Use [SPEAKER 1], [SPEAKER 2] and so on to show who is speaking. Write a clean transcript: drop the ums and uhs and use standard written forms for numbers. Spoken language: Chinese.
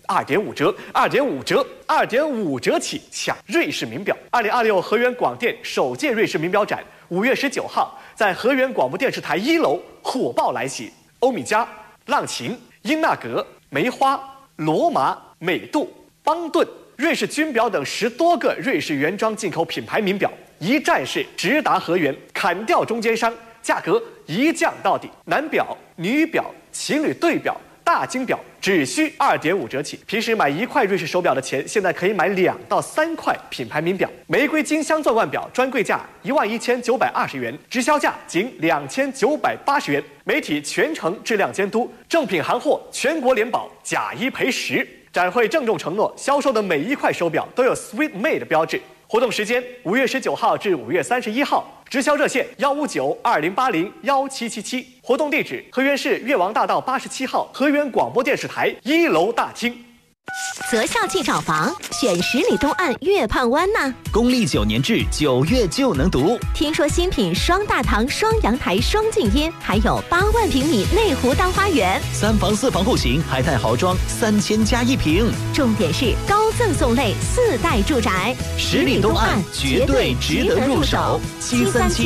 [SPEAKER 1] 2.5折，2.5折，2.5折起抢瑞士名表。2026河源广电首届瑞士名表展5月19号在河源广播电视台1楼火爆来袭，欧米茄、浪琴、英纳格、梅花、罗马、美度、邦顿、瑞士军表等10多个瑞士原装进口品牌名表一站式直达河源，砍掉中间商，价格一降到底。男表、女表、情侣对表、大金表只需2.5折起。平时买1块瑞士手表的钱，现在可以买2到3块品牌名表。玫瑰金镶钻腕表专柜价11920元，直销价仅2980元。媒体全程质量监督，正品行货全国联保，假一赔10。展会郑重承诺，销售的每1块手表都有 Sweet Made 标志。活动时间5月19号至5月31号，直销热线15920801777。活动地址：河源市越王大道87号河源广播电视台1楼大厅。
[SPEAKER 2] 择校即找房，选十里东岸月畔湾呐。
[SPEAKER 3] 公历9年制9月就能读。
[SPEAKER 2] 听说新品双大堂、双阳台、双静音，还有8万平米内湖大花园
[SPEAKER 3] ，3房4房户型，还带豪装3000加1平。
[SPEAKER 2] 重点是高赠送类4代住宅，
[SPEAKER 3] 十里东岸绝对值得入手。737